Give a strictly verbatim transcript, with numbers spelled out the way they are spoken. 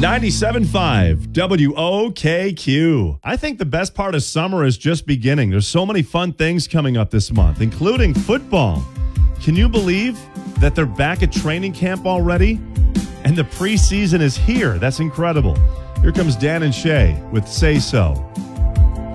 ninety-seven point five W O K Q. I think the best part of summer is just beginning. There's so many fun things coming up this month, including football. Can you believe that they're back at training camp already? And the preseason is here. That's incredible. Here comes Dan and Shay with Say So